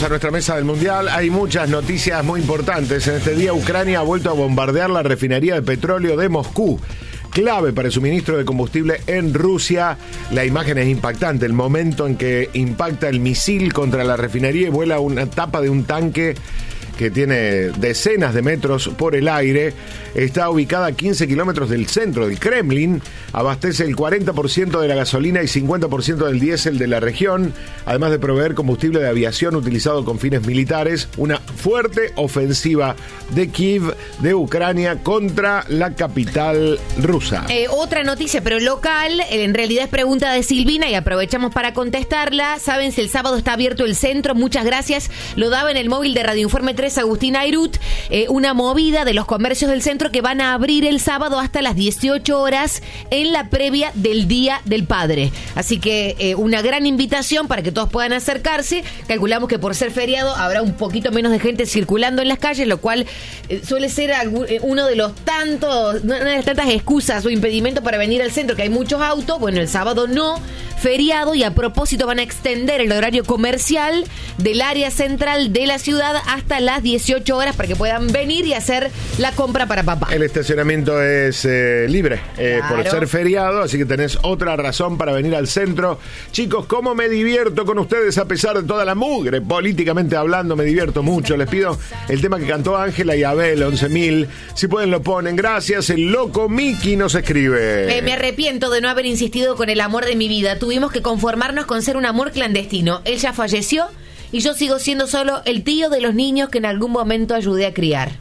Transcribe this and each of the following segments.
Vamos a nuestra mesa del Mundial. Hay muchas noticias muy importantes. En este día, Ucrania ha vuelto a bombardear la refinería de petróleo de Moscú, clave para el suministro de combustible en Rusia. La imagen es impactante. El momento en que impacta el misil contra la refinería y vuela una tapa de un tanque que tiene decenas de metros por el aire. Está ubicada a 15 kilómetros del centro del Kremlin. Abastece el 40% de la gasolina y 50% del diésel de la región, además de proveer combustible de aviación utilizado con fines militares. Una fuerte ofensiva de Kiev, de Ucrania, contra la capital rusa. Otra noticia, pero local, en realidad es pregunta de Silvina y aprovechamos para contestarla. ¿Saben si el sábado está abierto el centro? Muchas gracias. Lo daba en el móvil de Radio Informe 3 Agustín Airut, una movida de los comercios del centro que van a abrir el sábado hasta las 18 horas en la previa del Día del Padre. Así que una gran invitación para que todos puedan acercarse. Calculamos que por ser feriado habrá un poquito menos de gente circulando en las calles, lo cual suele ser uno de los una de las tantas excusas o impedimentos para venir al centro, que hay muchos autos. Bueno, el sábado no, feriado, y a propósito van a extender el horario comercial del área central de la ciudad hasta las 18 horas para que puedan venir y hacer la compra para papá. El estacionamiento es libre Claro. por ser feriado, así que tenés otra razón para venir al centro. Chicos, ¿cómo me divierto con ustedes a pesar de toda la mugre? Políticamente hablando, me divierto mucho. Les pido el tema que cantó Ángela y Abel, 11.000. Si pueden lo ponen. Gracias. El loco Miki nos escribe. Me arrepiento de no haber insistido con el amor de mi vida. Tuvimos que conformarnos con ser un amor clandestino. Él ya falleció y yo sigo siendo solo el tío de los niños que en algún momento ayudé a criar.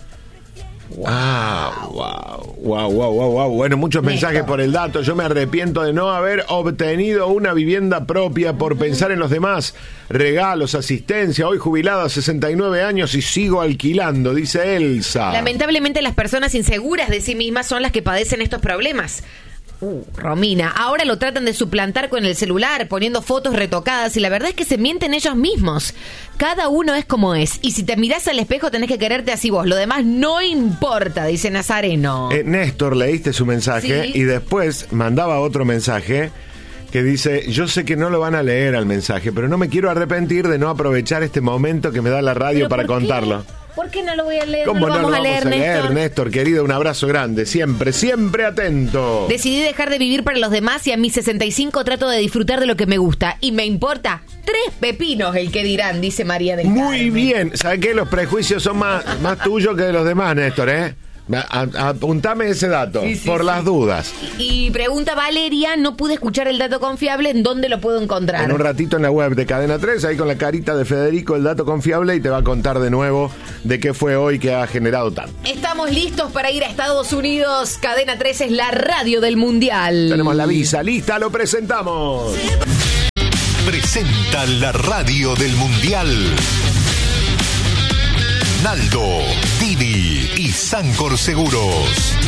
Wow. Bueno, muchos mensajes por el dato. Yo me arrepiento de no haber obtenido una vivienda propia por pensar en los demás. Regalos, asistencia. Hoy jubilado a 69 años y sigo alquilando, dice Elsa. Lamentablemente las personas inseguras de sí mismas son las que padecen estos problemas. Romina, ahora lo tratan de suplantar con el celular, poniendo fotos retocadas, y la verdad es que se mienten ellos mismos. Cada uno es como es, y si te mirás al espejo tenés que quererte así vos, lo demás no importa, dice Nazareno. Néstor, leíste su mensaje, sí, y después mandaba otro mensaje que dice: yo sé que no lo van a leer al mensaje, pero no me quiero arrepentir de no aprovechar este momento que me da la radio para contarlo. ¿Por qué no lo voy a leer? ¿Cómo no lo vamos a leer, Néstor, querido? Un abrazo grande. Siempre atento. Decidí dejar de vivir para los demás y a mis 65 trato de disfrutar de lo que me gusta. Y me importa 3 pepinos el que dirán, dice María del Carmen. Muy bien. ¿Sabes qué? Los prejuicios son más tuyos que de los demás, Néstor, ¿eh? Apuntame ese dato, por las dudas. Y pregunta Valeria, no pude escuchar el dato confiable, ¿en dónde lo puedo encontrar? En un ratito en la web de Cadena 3, ahí con la carita de Federico, el dato confiable, y te va a contar de nuevo de qué fue hoy que ha generado tanto. Estamos listos para ir a Estados Unidos. Cadena 3 es la radio del Mundial. Tenemos la visa lista, lo presentamos. Presenta la radio del Mundial. Naldo, Didi y Sancor Seguros.